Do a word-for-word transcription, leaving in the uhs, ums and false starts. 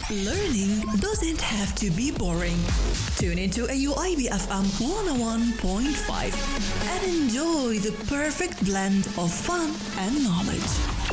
Learning doesn't have to be boring. Tune into A U I B F M one oh one point five and enjoy the perfect blend of fun and knowledge.